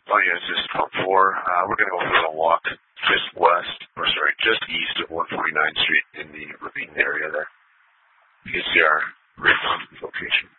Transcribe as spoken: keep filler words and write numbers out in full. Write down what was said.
Oh yeah, it's just pump four. Uh, we're going to go for a walk just west, or sorry, just east of one forty-ninth Street in the Ravine area there. You can see our great location.